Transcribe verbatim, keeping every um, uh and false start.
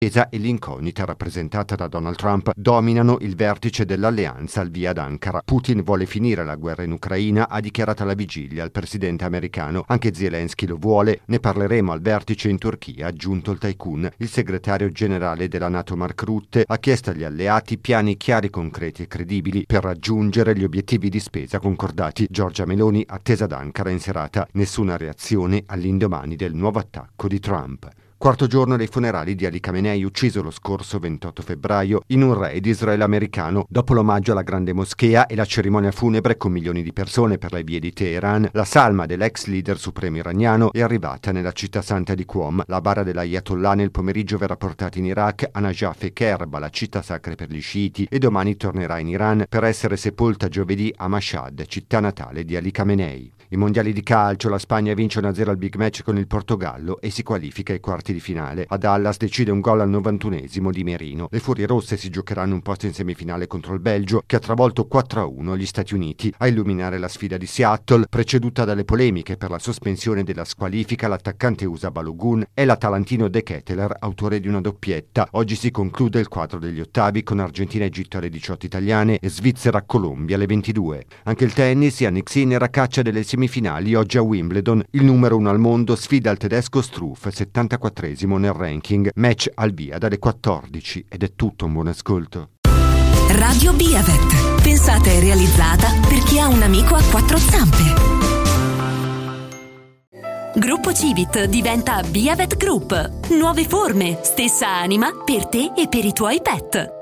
difesa e l'incognita rappresentata da Donald Trump dominano il vertice dell'alleanza al via ad Ankara. Putin vuole finire la guerra in Ucraina, ha dichiarato alla vigilia il presidente americano. Anche Zelensky lo vuole, ne parleremo al vertice in Turchia, ha aggiunto il tycoon. Il segretario generale della NATO Mark Rutte ha chiesto agli alleati piani chiari, concreti e credibili per raggiungere gli obiettivi di spesa concordati. Giorgia Meloni attesa ad Ankara in serata, nessuna reazione all'indomani del nuovo attacco di Trump. Quarto giorno dei funerali di Ali Khamenei, ucciso lo scorso ventotto febbraio in un raid israelo-americano. Dopo l'omaggio alla grande moschea e la cerimonia funebre con milioni di persone per le vie di Teheran, la salma dell'ex leader supremo iraniano è arrivata nella città santa di Qom. La bara dell'Ayatollah nel pomeriggio verrà portata in Iraq, a Najaf e Kerba, la città sacra per gli sciiti, e domani tornerà in Iran per essere sepolta giovedì a Mashhad, città natale di Ali Khamenei. I mondiali di calcio, la Spagna vince uno a zero al big match con il Portogallo e si qualifica ai quarti di finale. A Dallas decide un gol al novantunesimo di Merino. Le Furie Rosse si giocheranno un posto in semifinale contro il Belgio, che ha travolto quattro a uno gli Stati Uniti. A illuminare la sfida di Seattle, preceduta dalle polemiche per la sospensione della squalifica, l'attaccante U S A Balogun e l'Atalantino De Ketteler, autore di una doppietta. Oggi si conclude il quadro degli ottavi con Argentina-Egitto alle diciotto italiane e Svizzera-Colombia alle ventidue. Anche il tennis, Jannik Sinner a caccia delle semifinali oggi a Wimbledon. Il numero uno al mondo sfida il tedesco Struff, settantaquattresimo nel ranking. Match al via dalle quattordici ed è tutto, un buon ascolto. Radio Biavet, pensata e realizzata per chi ha un amico a quattro zampe. Gruppo Civit diventa Biavet Group. Nuove forme, stessa anima per te e per i tuoi pet.